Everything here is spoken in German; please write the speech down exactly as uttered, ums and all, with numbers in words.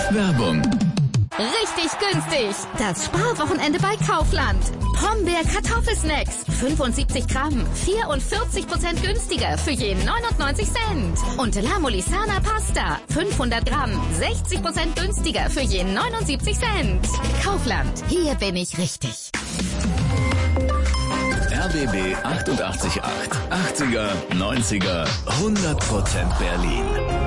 Werbung. Richtig günstig. Das Sparwochenende bei Kaufland. Pombeer Kartoffelsnacks. fünfundsiebzig Gramm. vierundvierzig Prozent günstiger für je neunundneunzig Cent. Und La Molisana Pasta. fünfhundert Gramm. sechzig Prozent günstiger für je neunundsiebzig Cent. Kaufland. Hier bin ich richtig. R B B achtundachtzig Komma acht. achtziger, neunziger, hundert Prozent Berlin.